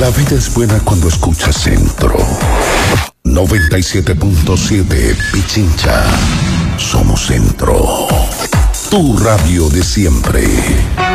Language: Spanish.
La vida es buena cuando escuchas Centro 97.7 Pichincha. Somos Centro, tu radio de siempre.